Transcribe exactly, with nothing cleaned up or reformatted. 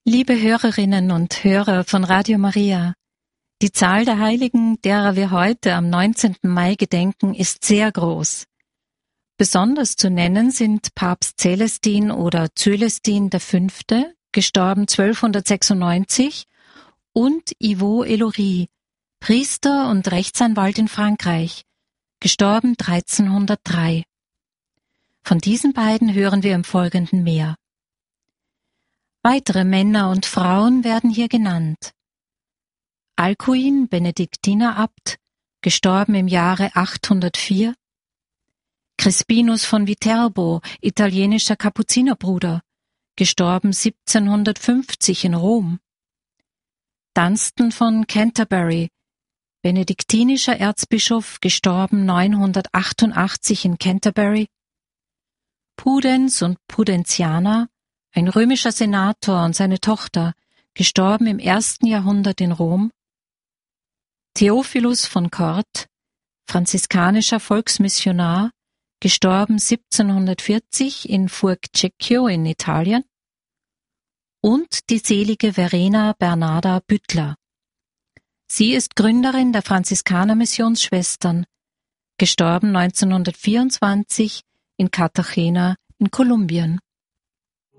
Liebe Hörerinnen und Hörer von Radio Maria, die Zahl der Heiligen, derer wir heute am neunzehnten Mai gedenken, ist sehr groß. Besonders zu nennen sind Papst Celestin oder Zölestin der Fünfte, gestorben zwölfhundertsechsundneunzig, und Ivo Elory, Priester und Rechtsanwalt in Frankreich, gestorben dreizehnhundertdrei. Von diesen beiden hören wir im Folgenden mehr. Weitere Männer und Frauen werden hier genannt. Alcuin, Benediktiner-Abt, gestorben im Jahre achthundertvier. Crispinus von Viterbo, italienischer Kapuzinerbruder, gestorben siebzehnhundertfünfzig in Rom. Dunstan von Canterbury, benediktinischer Erzbischof, gestorben neunhundertachtundachtzig in Canterbury. Pudens und Pudentiana, ein römischer Senator und seine Tochter, gestorben im ersten Jahrhundert in Rom. Theophilus von Kort, franziskanischer Volksmissionar, gestorben siebzehnhundertvierzig in Fuorcecchio in Italien. Und die selige Verena Bernarda Büttler. Sie ist Gründerin der Franziskaner-Missionsschwestern, gestorben neunzehnhundertvierundzwanzig in Cartagena in Kolumbien.